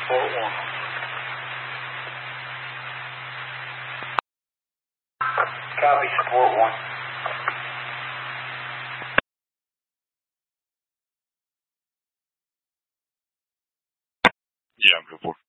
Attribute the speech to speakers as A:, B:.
A: Support 1. Copy, support 1.
B: Yeah, I'm good for.